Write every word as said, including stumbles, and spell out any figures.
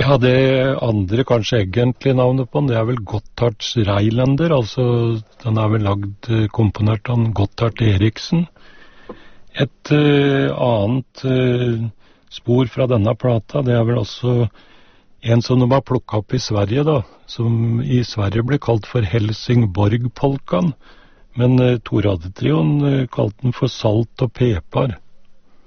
Ja, det andre, kanskje egentlig navnet på den, det er vel Gotthard's Reilander, altså den er vel lagd, eh, komponert av Gotthard Eriksen. Et eh, annet eh, spor fra denne plata, det er vel også en som de har plukket opp i Sverige da, som i Sverige ble kalt for Helsingborg-polkan, men eh, Toradetrioen eh, kalte den for Salt og Pepar.